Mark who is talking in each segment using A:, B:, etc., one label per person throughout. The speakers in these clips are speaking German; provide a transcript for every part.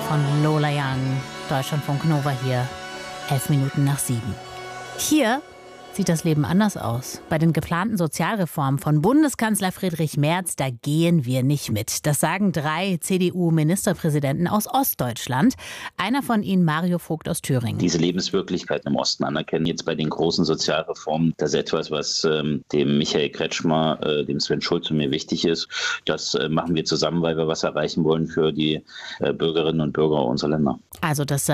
A: von Lola Young. Deutschlandfunk Nova hier, 7:11. Hier sieht das Leben anders aus. Bei den geplanten Sozialreformen von Bundeskanzler Friedrich Merz, da gehen wir nicht mit. Das sagen 3 CDU-Ministerpräsidenten aus Ostdeutschland. Einer von ihnen, Mario Vogt aus Thüringen.
B: Diese Lebenswirklichkeit im Osten anerkennen. Jetzt bei den großen Sozialreformen, das ist etwas, was dem Michael Kretschmer, dem Sven Schulze und mir wichtig ist. Das machen wir zusammen, weil wir was erreichen wollen für die Bürgerinnen und Bürger unserer Länder.
A: Also das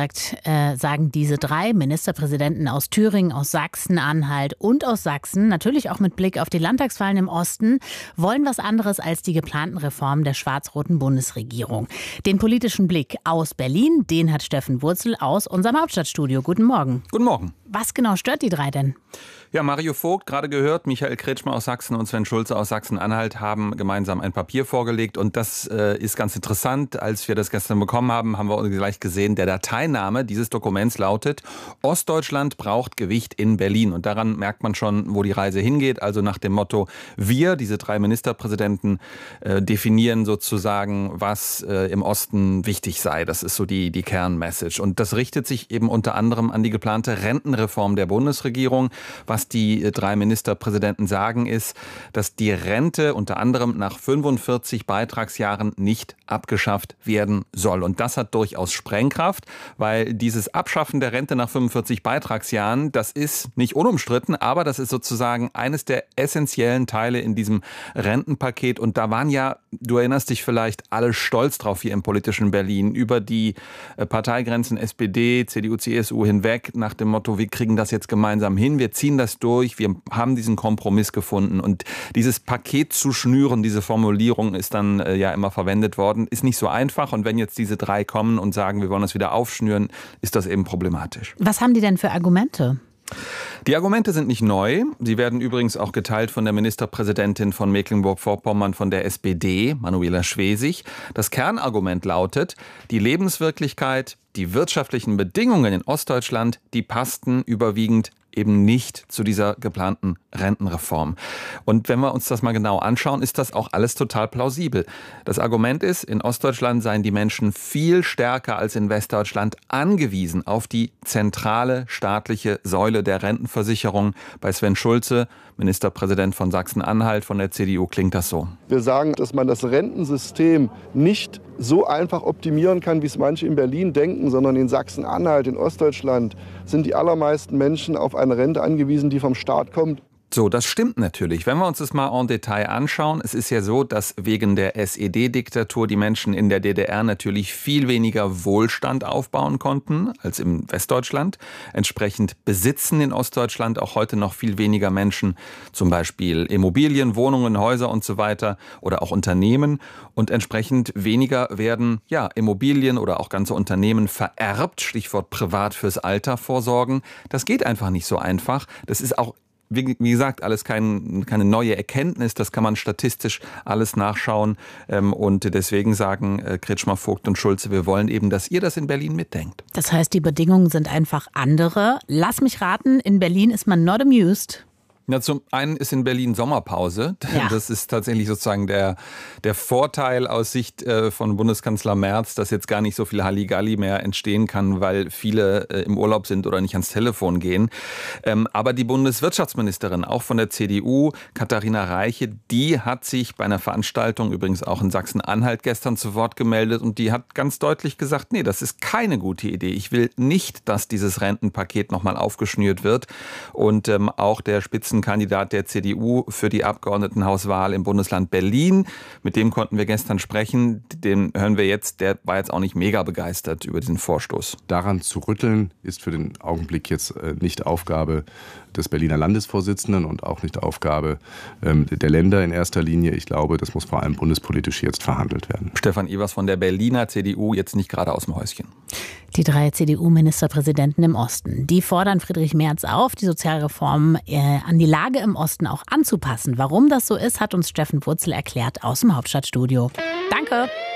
A: sagen diese 3 Ministerpräsidenten aus Thüringen, aus Sachsen-Anhalt und aus Sachsen, natürlich auch mit Blick auf die Landtagswahlen im Osten, wollen was anderes als die geplanten Reformen der schwarz-roten Bundesregierung. Den politischen Blick aus Berlin, den hat Steffen Wurzel aus unserem Hauptstadtstudio. Guten Morgen.
C: Guten Morgen.
A: Was genau stört die 3 denn?
C: Ja, Mario Vogt, gerade gehört, Michael Kretschmer aus Sachsen und Sven Schulze aus Sachsen-Anhalt haben gemeinsam ein Papier vorgelegt. Und das ist ganz interessant. Als wir das gestern bekommen haben, haben wir gleich gesehen, der Dateiname dieses Dokuments lautet: Ostdeutschland braucht Gewicht in Berlin. Und daran merkt man schon, wo die Reise hingeht. Also nach dem Motto, wir, diese 3 Ministerpräsidenten, definieren sozusagen, was im Osten wichtig sei. Das ist so die Kernmessage. Und das richtet sich eben unter anderem an die geplante Rentenreform der Bundesregierung. Was die 3 Ministerpräsidenten sagen, ist, dass die Rente unter anderem nach 45 Beitragsjahren nicht abgeschafft werden soll. Und das hat durchaus Sprengkraft, weil dieses Abschaffen der Rente nach 45 Beitragsjahren, das ist nicht unumstritten, aber das ist sozusagen eines der essentiellen Teile in diesem Rentenpaket. Und da waren ja, du erinnerst dich vielleicht, alle stolz drauf hier im politischen Berlin, über die Parteigrenzen SPD, CDU, CSU hinweg, nach dem Motto, wir kriegen das jetzt gemeinsam hin, wir ziehen das durch, wir haben diesen Kompromiss gefunden. Und dieses Paket zu schnüren, diese Formulierung ist dann ja immer verwendet worden, ist nicht so einfach. Und wenn jetzt diese 3 kommen und sagen, wir wollen das wieder aufschnüren, ist das eben problematisch.
A: Was haben die denn für Argumente?
C: Die Argumente sind nicht neu. Sie werden übrigens auch geteilt von der Ministerpräsidentin von Mecklenburg-Vorpommern von der SPD, Manuela Schwesig. Das Kernargument lautet, die Lebenswirklichkeit, die wirtschaftlichen Bedingungen in Ostdeutschland, die passten überwiegend eben nicht zu dieser geplanten Rentenreform. Und wenn wir uns das mal genau anschauen, ist das auch alles total plausibel. Das Argument ist, in Ostdeutschland seien die Menschen viel stärker als in Westdeutschland angewiesen auf die zentrale staatliche Säule der Rentenversicherung. Bei Sven Schulze, Ministerpräsident von Sachsen-Anhalt von der CDU, klingt das so.
D: Wir sagen, dass man das Rentensystem nicht so einfach optimieren kann, wie es manche in Berlin denken, sondern in Sachsen-Anhalt, in Ostdeutschland sind die allermeisten Menschen auf eine Rente angewiesen, die vom Staat kommt.
C: So, das stimmt natürlich. Wenn wir uns das mal en Detail anschauen, es ist ja so, dass wegen der SED-Diktatur die Menschen in der DDR natürlich viel weniger Wohlstand aufbauen konnten als im Westdeutschland. Entsprechend besitzen in Ostdeutschland auch heute noch viel weniger Menschen zum Beispiel Immobilien, Wohnungen, Häuser und so weiter oder auch Unternehmen. Und entsprechend weniger werden Immobilien oder auch ganze Unternehmen vererbt, Stichwort privat fürs Alter vorsorgen. Das geht einfach nicht so einfach. Das ist auch, wie gesagt, alles keine neue Erkenntnis, das kann man statistisch alles nachschauen. Und deswegen sagen Kretschmer, Vogt und Schulze, wir wollen eben, dass ihr das in Berlin mitdenkt.
A: Das heißt, die Bedingungen sind einfach andere. Lass mich raten, in Berlin ist man not amused.
C: Ja, zum einen ist in Berlin Sommerpause. Ja. Das ist tatsächlich sozusagen der Vorteil aus Sicht von Bundeskanzler Merz, dass jetzt gar nicht so viel Halligalli mehr entstehen kann, weil viele im Urlaub sind oder nicht ans Telefon gehen. Aber die Bundeswirtschaftsministerin, auch von der CDU, Katharina Reiche, die hat sich bei einer Veranstaltung, übrigens auch in Sachsen-Anhalt, gestern zu Wort gemeldet und die hat ganz deutlich gesagt, nee, das ist keine gute Idee. Ich will nicht, dass dieses Rentenpaket nochmal aufgeschnürt wird. Und auch der Spitzenkandidat der CDU für die Abgeordnetenhauswahl im Bundesland Berlin. Mit dem konnten wir gestern sprechen. Den hören wir jetzt. Der war jetzt auch nicht mega begeistert über diesen Vorstoß.
E: Daran zu rütteln ist für den Augenblick jetzt nicht Aufgabe des Berliner Landesvorsitzenden und auch nicht Aufgabe der Länder in erster Linie. Ich glaube, das muss vor allem bundespolitisch jetzt verhandelt werden.
C: Stefan Evers von der Berliner CDU, jetzt nicht gerade aus dem Häuschen.
A: Die 3 CDU-Ministerpräsidenten im Osten, die fordern Friedrich Merz auf, die Sozialreformen an die Lage im Osten auch anzupassen. Warum das so ist, hat uns Steffen Wurzel erklärt aus dem Hauptstadtstudio. Danke.